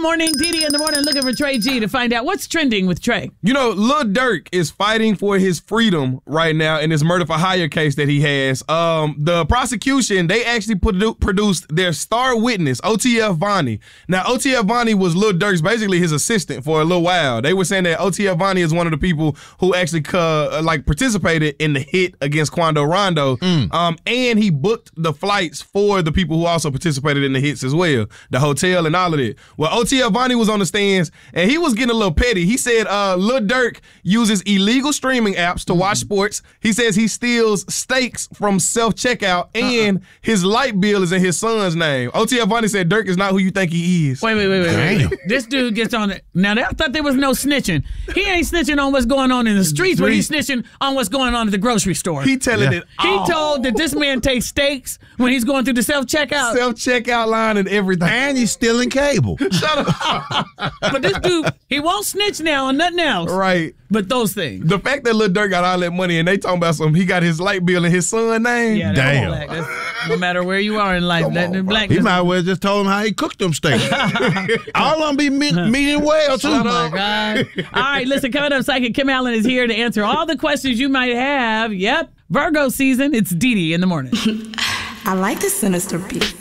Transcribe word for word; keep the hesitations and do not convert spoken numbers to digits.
morning. Didi in the morning looking for Trey G to find out what's trending with Trey. You know, Lil Durk is fighting for his freedom right now in this murder for hire case that he has. Um, the prosecution, they actually produ- produced their star witness, O T F Vonnie. Now, O T F Vonnie was Lil Durk's basically his assistant for a little while. They were saying that O T F Vonnie is one of the people who actually uh, like participated in the hit against Quando Rondo. Mm. Um, and he booked the flights for the people who also participated in the hits as well, the hotel and all of it. Well, O T F Vonnie was on the stands, and he was getting a little petty. He said uh, Lil Durk uses illegal streaming apps to watch sports. He says he steals steaks from self-checkout, and uh-uh. his light bill is in his son's name. O T F Vonnie said Durk is not who you think he is. Wait, wait, wait, wait. wait. This dude gets on it. Now, I thought there was no snitching. He ain't snitching on what's going on in the streets, but he's snitching on what's going on at the grocery store. He telling yeah. it all. He told that this man takes steaks when he's going through the self-checkout. Self-checkout line and everything. And he's stealing cable. Shut up. But this dude, he won't snitch now on nothing else. Right. But those things. The fact that Lil Durk got all that money and they talking about something, he got his light bill in his son's name. Yeah, damn. Black. That's, no matter where you are in life, Come that on, black. He might as well just told him how he cooked them steaks. All of them be meat, meating well, too. Oh, my God. All right, listen, coming up, Psychic Kim Allen is here to answer all the questions you might have. Yep, Virgo season. It's Didi in the morning. I like the sinister beat.